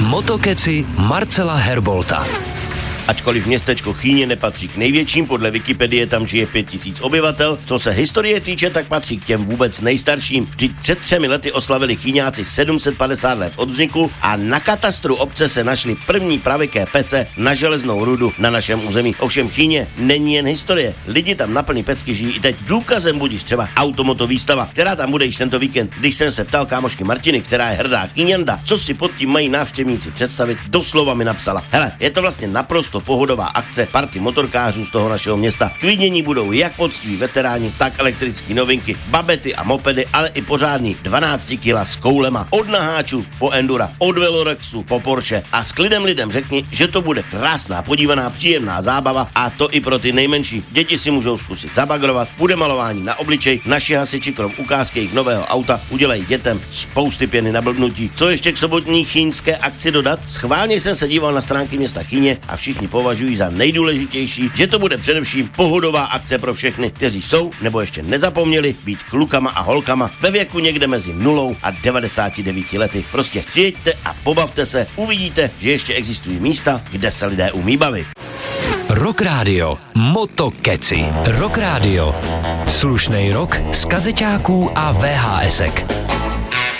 Motokeci Marcela Herbolta. Ačkoliv městečko Chýně nepatří k největším, podle Wikipedie tam žije 5000 obyvatel. Co se historie týče, tak patří k těm vůbec nejstarším. Vždyť před 3 lety oslavili Chýňáci 750 let od vzniku a na katastru obce se našly první pravěké pece na železnou rudu na našem území. Ovšem Chýně není jen historie. Lidi tam na plný pecky žijí i teď. Důkazem budíš třeba automoto výstava, která tam bude již tento víkend. Když jsem se ptal kámošky Martiny, která je hrdá Chýňanda, co si pod tím mají návštěvníci představit, doslova mi napsala: hele, je to vlastně naprosto pohodová akce party motorkářů z toho našeho města. K vidění budou jak poctiví veteráni, tak elektrické novinky, babety a mopedy, ale i pořádný 12 kg s koulema. Od naháčů po endura, od velorexu po Porsche. A s klidem lidem řekni, že to bude krásná, podívaná, příjemná zábava, a to i pro ty nejmenší. Děti si můžou zkusit zabagrovat, bude malování na obličej, naši hasiči krom ukázky jejich nového auta udělají dětem spousty pěny na blbnutí. Co ještě k sobotní chýňské akci dodat? Schválně jsem se díval na stránky města Chýně a všichni považují za nejdůležitější, že to bude především pohodová akce pro všechny, kteří jsou nebo ještě nezapomněli být klukama a holkama ve věku někde mezi 0 a 99 lety. Prostě přijeďte a pobavte se, uvidíte, že ještě existují místa, kde se lidé umí bavit. Rock Radio, Motokeci. Rock Radio. Slušnej rock z kazeťáků a VHSek.